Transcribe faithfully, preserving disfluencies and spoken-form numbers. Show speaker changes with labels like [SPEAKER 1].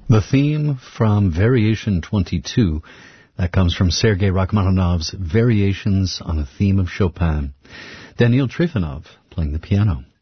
[SPEAKER 1] The theme from Variation twenty-two, that comes from Sergei Rachmaninoff's Variations on a Theme of Chopin. Daniil Trifonov playing the piano.